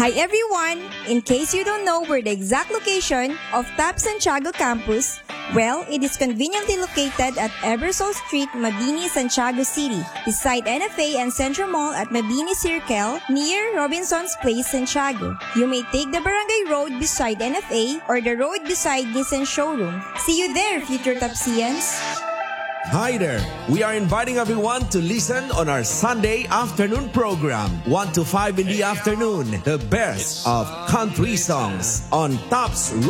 Hi everyone! In case you don't know where the exact location of TAP Santiago campus, well, it is conveniently located at Ebersol Street, Mabini, Santiago City, beside NFA and Central Mall at Mabini Circle, near Robinson's Place, Santiago. You may take the Barangay Road beside NFA or the road beside Nissan Showroom. See you there, future Tapsians! Hi there! We are inviting everyone to listen on our Sunday afternoon program, 1 to 5 in the afternoon, the best of country songs on TAPS